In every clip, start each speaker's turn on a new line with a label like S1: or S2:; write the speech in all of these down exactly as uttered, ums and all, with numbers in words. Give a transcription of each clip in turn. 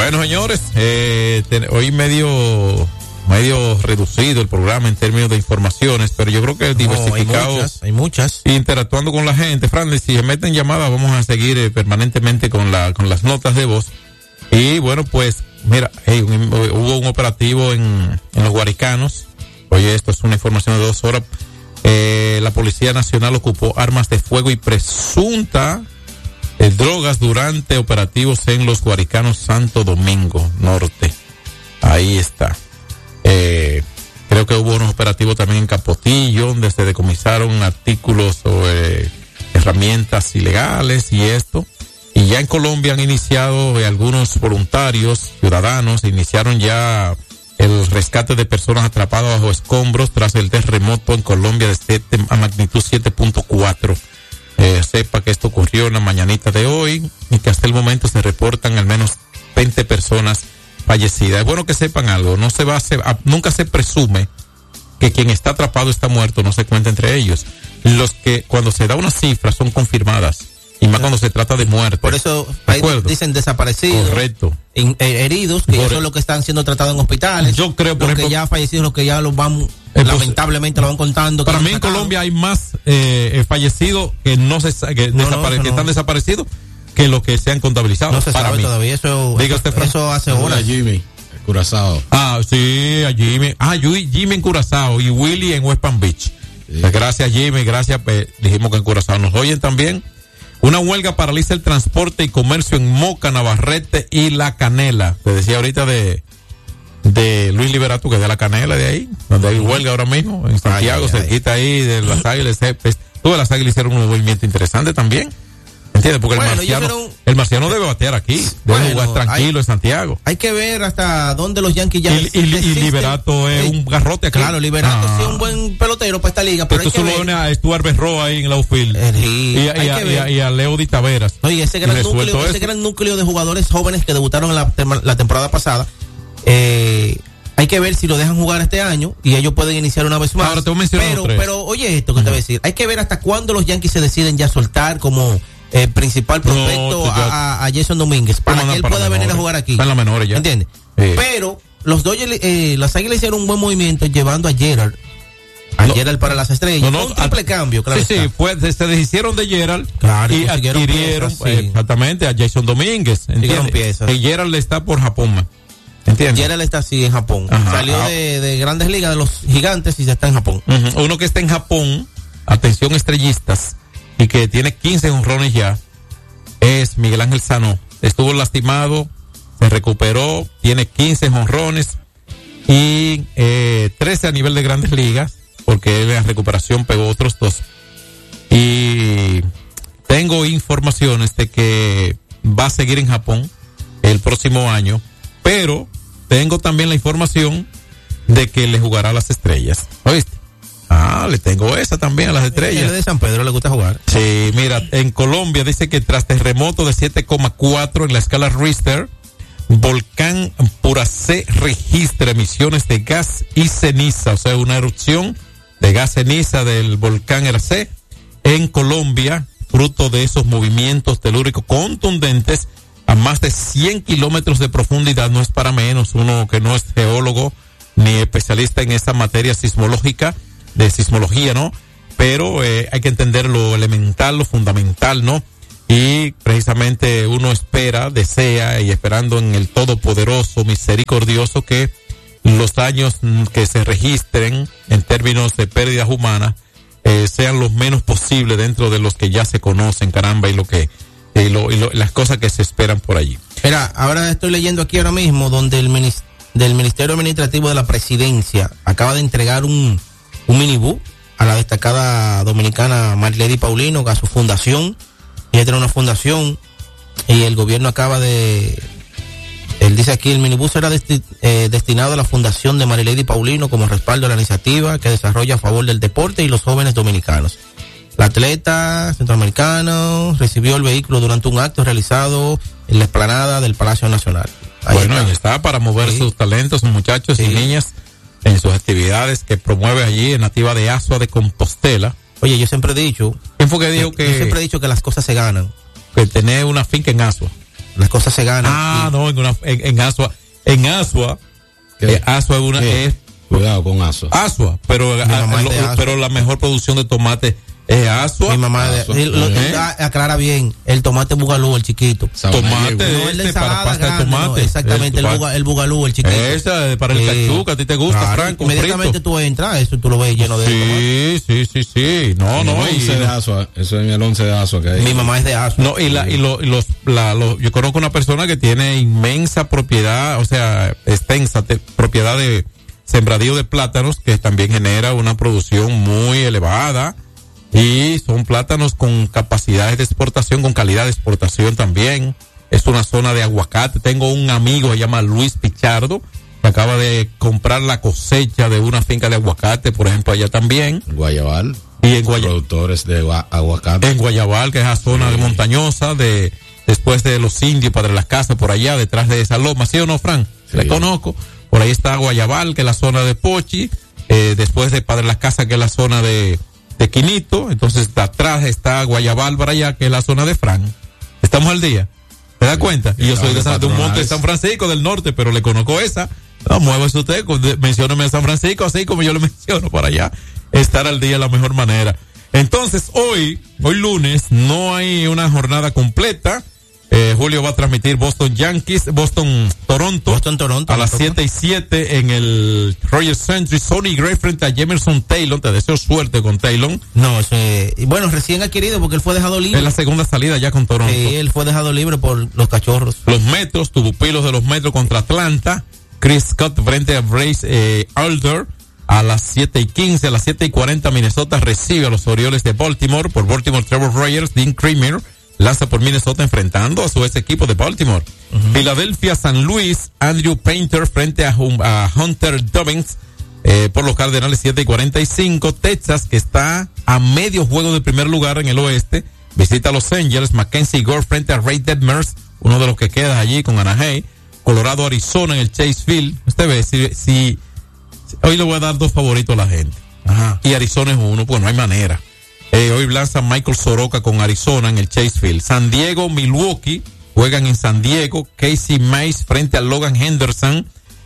S1: Bueno, señores, eh, ten, hoy medio medio reducido el programa en términos de informaciones, pero yo creo que diversificado.
S2: No, hay muchas, hay muchas.
S1: Interactuando con la gente. Fran, si se meten llamadas, vamos a seguir eh, permanentemente con la con las notas de voz. Y bueno, pues, mira, hey, un, hubo un operativo en, en los Guaricanos. Oye, esto es una información de dos horas. Eh, la Policía Nacional ocupó armas de fuego y presunta eh, drogas durante operativos en los Guaricanos Santo Domingo Norte. Ahí está. Eh, creo que hubo unos operativos también en Capotillo, donde se decomisaron artículos o eh, herramientas ilegales y esto. Y ya en Colombia han iniciado eh, algunos voluntarios, ciudadanos, iniciaron ya el rescate de personas atrapadas bajo escombros tras el terremoto en Colombia de siete, a magnitud siete punto cuatro. Eh, sepa que esto ocurrió en la mañanita de hoy y que hasta el momento se reportan al menos veinte personas fallecidas. Es bueno que sepan algo, no se va a hacer, nunca se presume que quien está atrapado está muerto, no se cuenta entre ellos. Los que cuando se da una cifra son confirmadas. Y más cuando se trata de muerte.
S2: Por eso ahí dicen desaparecidos.
S1: Correcto.
S2: In, eh, heridos, que Correcto. Son los que están siendo tratados en hospitales.
S1: Yo creo, por
S2: los
S1: ejemplo,
S2: que ya fallecidos, los que ya los van,
S1: eh,
S2: lamentablemente, lo van contando.
S1: Para mí en Colombia hay más eh, fallecidos que no se que, no, desapare, no, que no. están desaparecidos que los que se han contabilizado.
S2: No se
S1: para
S2: sabe
S1: mí.
S2: todavía. Eso,
S1: Diga
S2: eso,
S1: usted,
S2: eso hace horas.
S3: Jimmy, Curazao.
S1: Ah, sí, a Jimmy. Ah, Jimmy en Curazao y Willy en West Palm Beach. Sí. Pues gracias, Jimmy. Gracias. Pues, dijimos que en Curazao nos oyen también. Una huelga paraliza el transporte y comercio en Moca, Navarrete y La Canela. Te decía ahorita de de Luis Liberato, que es de La Canela, de ahí, donde hay huelga ahora mismo, en Santiago, ay, ay, cerquita ay. ahí de las Águilas. Todas las Águilas hicieron un movimiento interesante también. ¿Entiendes? Porque bueno, el marciano fueron... el marciano debe batear aquí, debe bueno, jugar tranquilo hay, en Santiago.
S2: Hay que ver hasta dónde los Yankees ya...
S1: Y, y, y Liberato es un garrote aquí.
S2: Claro, Liberato ah. sí es un buen pelotero para esta liga, pero, pero
S1: tú solo a Stuart Berro ahí en el outfield. Eh, sí, y, y, a, y, a, y a Leo Di Taveras.
S2: No, y ese gran, y núcleo, ese gran núcleo de jugadores jóvenes que debutaron en la, la temporada pasada, eh... hay que ver si lo dejan jugar este año y ellos pueden iniciar una vez más.
S1: Ahora te voy a mencionar
S2: pero, pero oye esto que uh-huh. te voy a decir. Hay que ver hasta cuándo los Yankees se deciden ya soltar como eh, principal prospecto no, a, a Jason Domínguez para que él para pueda venir a jugar aquí.
S1: Está en la menor ya.
S2: ¿Entiendes? Sí. Pero los Dodgers, eh, las Águilas hicieron un buen movimiento llevando a Gerald. A no, Gerald para las estrellas. No, no, un triple a, cambio, claro.
S1: Sí, está. sí, fue, se deshicieron de Gerald
S2: claro,
S1: y adquirieron piezas, sí. exactamente a Jason Domínguez. ¿Entiendes? Y Gerald está por Japón. ¿Entiendes?
S2: Gerald está así en Japón. Ajá, Salió ah, de, de Grandes Ligas de los Gigantes y ya está en Japón.
S1: Uh-huh. Uno que está en Japón, atención estrellistas, y que tiene quince jonrones ya, es Miguel Ángel Sano. Estuvo lastimado, se recuperó, tiene quince jonrones y eh, trece a nivel de Grandes Ligas, porque él en la recuperación pegó otros dos. Y tengo informaciones de que va a seguir en Japón el próximo año, pero tengo también la información de que le jugará a las estrellas. ¿Oíste? Ah, le tengo esa también a las estrellas.
S2: ¿El de San Pedro le gusta jugar?
S1: Sí, mira, en Colombia dice que tras terremoto de siete coma cuatro en la escala Richter, volcán Puracé registra emisiones de gas y ceniza, o sea, una erupción de gas ceniza del volcán Eracé en Colombia, fruto de esos movimientos telúricos contundentes a más de cien kilómetros de profundidad. No es para menos, uno que no es geólogo ni especialista en esta materia sismológica, de sismología, ¿no? Pero eh, hay que entender lo elemental, lo fundamental, ¿no? Y precisamente uno espera, desea y esperando en el Todopoderoso, misericordioso, que los daños que se registren en términos de pérdidas humanas eh, sean los menos posibles dentro de los que ya se conocen, caramba, y lo que y, lo, y lo, las cosas que se esperan por allí.
S2: Mira, ahora estoy leyendo aquí ahora mismo donde el ministro del Ministerio Administrativo de la Presidencia acaba de entregar un, un minibús a la destacada dominicana Marilady Paulino, a su fundación. Ella tiene una fundación y el gobierno acaba de, él dice aquí, el minibús será desti, eh, destinado a la fundación de Marilady Paulino como respaldo a la iniciativa que desarrolla a favor del deporte y los jóvenes dominicanos. La atleta centroamericana recibió el vehículo durante un acto realizado en la explanada del Palacio Nacional.
S1: Ahí bueno, está. Ahí está para mover sí. sus talentos, muchachos sí. y niñas en sus actividades que promueve allí en Nativa de Asua de Compostela.
S2: Oye, yo siempre he dicho.
S1: ¿Quién fue que dijo que?
S2: Yo siempre he dicho que las cosas se ganan.
S1: Que tener una finca en Asua.
S2: las cosas se ganan.
S1: Ah,
S2: y...
S1: no, en, una, en, en Asua, en Asua, eh, Asua es una, es,
S3: cuidado con Asua.
S1: Asua, pero, a, lo, Asua. Pero la mejor producción de tomate es Asua.
S2: Mi mamá de,
S1: Asua.
S2: Él, ¿Eh? aclara bien, el tomate bugalú, el chiquito.
S1: Tomate,
S2: no el de ensalada,
S1: para pasta
S2: grande,
S1: de tomate.
S2: No, exactamente, el, el, buga, el bugalú, el chiquito.
S1: Esa, para el eh, cachuca, a ti te gusta, claro, Franco.
S2: Inmediatamente frito. Tú entras, eso tú lo ves lleno de
S1: Sí, sí, sí, sí. No, no.
S3: El once de Asua, eso es el once de Asua que hay.
S2: Mi mamá es de Asua.
S1: No, y, la, y, lo, y los, la, lo, yo conozco una persona que tiene inmensa propiedad, o sea, extensa te, propiedad de sembradío de plátanos, que también genera una producción muy elevada. Y son plátanos con capacidades de exportación, con calidad de exportación también. Es una zona de aguacate. Tengo un amigo, se llama Luis Pichardo, que acaba de comprar la cosecha de una finca de aguacate, por ejemplo, allá también.
S3: Guayabal.
S1: Y en Guayabal.
S3: Productores de aguacate.
S1: En Guayabal, que es la zona sí. de montañosa, de después de los indios, Padre Las Casas, por allá, detrás de esa loma. ¿Sí o no, Fran? Sí. Le conozco. Por ahí está Guayabal, que es la zona de Pochi. Eh, después de Padre Las Casas, que es la zona de de Quinito, entonces atrás está Guayabal para allá, que es la zona de Fran. Estamos al día. ¿Te das cuenta? Y yo soy de, San, de un monte de San Francisco, del norte, pero le conozco esa. No, muévese usted, mencióneme a San Francisco, así como yo le menciono para allá. Estar al día de la mejor manera. Entonces, hoy, hoy lunes, no hay una jornada completa. Eh, Julio va a transmitir Boston Yankees, Boston Toronto,
S2: Boston Toronto
S1: a las siete y siete en el Royal Century. Sonny Gray frente a Jefferson Taylor. Te deseo suerte con Taylor.
S2: No, ese, bueno, recién adquirido porque él fue dejado libre.
S1: Es la segunda salida ya con Toronto.
S2: Sí, él fue dejado libre por los Cachorros.
S1: Los Metros, tu pupilos de los Metros contra Atlanta. Chris Scott frente a Bryce eh, Alder a las siete y quince. A las siete y cuarenta Minnesota recibe a los Orioles de Baltimore. Por Baltimore, Trevor Rogers, Dean Kremer lanza por Minnesota enfrentando a su ex equipo de Baltimore. Uh-huh. Filadelfia, San Luis, Andrew Painter frente a, a Hunter Dobbins eh, por los Cardenales siete y cuarenta y cinco. Texas, que está a medio juego de primer lugar en el oeste, visita a Los Angeles. Mackenzie Gore frente a Ray Detmers, uno de los que queda allí con Anaheim. Colorado, Arizona en el Chase Field. Usted ve, si, si, si hoy le voy a dar dos favoritos a la gente. Ajá. Y Arizona es uno, pues no hay manera. Eh, hoy lanza Michael Soroka con Arizona en el Chase Field. San Diego, Milwaukee juegan en San Diego. Casey Mize frente a Logan Henderson.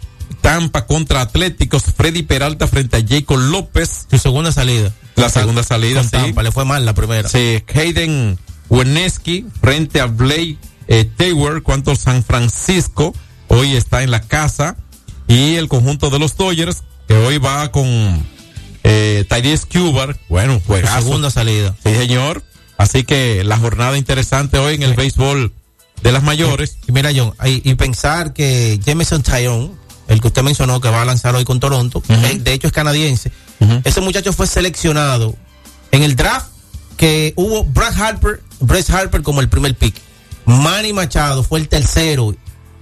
S1: Tampa contra Atléticos. Freddy Peralta frente a Jacob López.
S2: Su segunda salida.
S1: La segunda salida,
S2: con
S1: sí.
S2: Tampa, le fue mal la primera.
S1: Sí, Hayden Weneski frente a Blake eh, Taylor contra San Francisco. Hoy está en la casa. Y el conjunto de los Dodgers, que hoy va con Eh, Tyrese Cubar, bueno, juegazo.
S2: Segunda salida.
S1: Sí, señor. Así que la jornada interesante hoy en el sí. béisbol de las mayores.
S2: Y mira, John, y, y pensar que Jameson Taillon, el que usted mencionó que va a lanzar hoy con Toronto, uh-huh. eh, de hecho es canadiense, uh-huh. ese muchacho fue seleccionado en el draft que hubo Brad Harper, Bryce Harper como el primer pick. Manny Machado fue el tercero.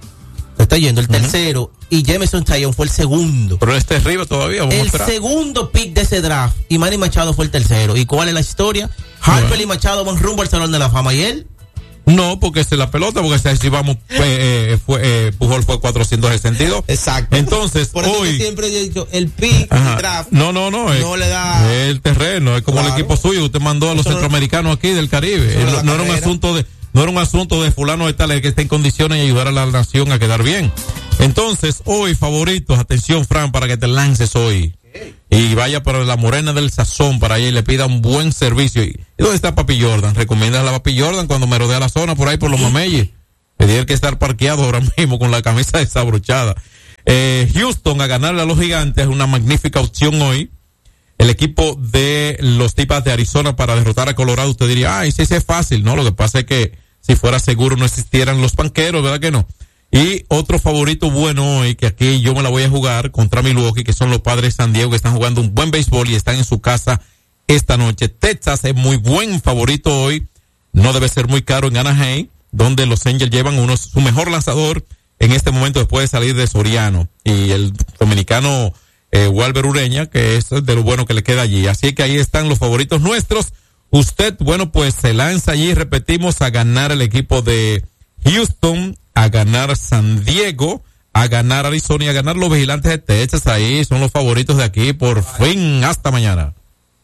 S2: ¿Te está yendo? El uh-huh. tercero. Y Jameson Taillon fue el segundo.
S1: Pero este es arriba todavía.
S2: El segundo pick de ese draft. Y Manny Machado fue el tercero. ¿Y cuál es la historia? Harper bueno. y Machado van rumbo al Salón de la Fama. ¿Y él?
S1: No, porque es la pelota, porque si vamos, eh, fue, eh, Pujol fue cuatrocientos sesenta y dos.
S2: Exacto.
S1: Entonces,
S2: por eso
S1: hoy.
S2: siempre he dicho, el pick, el draft.
S1: No, no, no.
S2: No es, le da.
S1: El terreno, es como claro. el equipo suyo. Usted mandó a los eso centroamericanos no, aquí del Caribe. No, no, no era un asunto de. No era un asunto de fulano de tal, el que esté en condiciones de ayudar a la nación a quedar bien. Entonces, hoy, favoritos, atención, Fran, para que te lances hoy. Y vaya para la Morena del Sazón, para allá y le pida un buen servicio. ¿Y dónde está Papi Jordan? Recomienda a la Papi Jordan cuando me rodea la zona por ahí por los mameyes. Que tiene que estar parqueado ahora mismo con la camisa desabrochada. Eh, Houston a ganarle a los Gigantes es una magnífica opción hoy. El equipo de los Tipas de Arizona para derrotar a Colorado, usted diría, ay, sí, sí es fácil. No, lo que pasa es que si fuera seguro no existieran los panqueros, ¿verdad que no? Y otro favorito bueno hoy, que aquí yo me la voy a jugar contra Milwaukee, que son los Padres de San Diego, que están jugando un buen béisbol y están en su casa esta noche. Texas es muy buen favorito hoy, no debe ser muy caro en Anaheim, donde los Angels llevan uno, su mejor lanzador en este momento después de salir de Soriano, y el dominicano eh, Walber Ureña, que es de lo bueno que le queda allí. Así que ahí están los favoritos nuestros. Usted, bueno, pues se lanza allí, repetimos, a ganar el equipo de Houston, a ganar San Diego, a ganar Arizona y a ganar los Vigilantes de Texas. Ahí son los favoritos de aquí. Por fin, hasta mañana.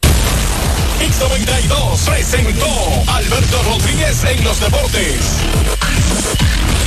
S4: X noventa y dos presentó Alberto Rodríguez en los deportes.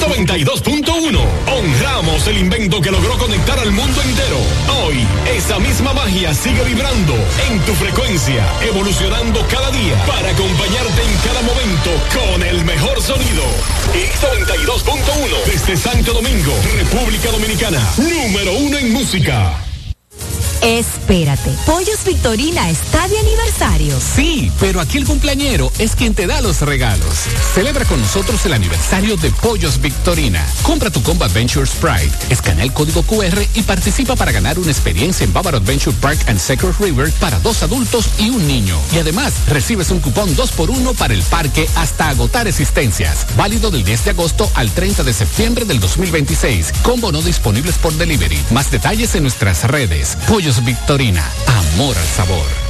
S4: noventa y dos punto uno. Honramos el invento que logró conectar al mundo entero. Hoy, esa misma magia sigue vibrando en tu frecuencia, evolucionando cada día para acompañarte en cada momento con el mejor sonido. X noventa y dos punto uno. Desde Santo Domingo, República Dominicana. Número uno en música.
S5: Espérate, Pollos Victorina está de aniversario.
S6: Sí, pero aquí el cumpleañero es quien te da los regalos. Celebra con nosotros el aniversario de Pollos Victorina. Compra tu combo Adventure Sprite, escanea el código cu erre y participa para ganar una experiencia en Bávaro Adventure Park and Secret River para dos adultos y un niño. Y además, recibes un cupón dos por uno para el parque hasta agotar existencias. Válido del diez de agosto al treinta de septiembre del dos mil veintiséis. Combo no disponibles por delivery. Más detalles en nuestras redes. Pollos Victorina, amor al sabor.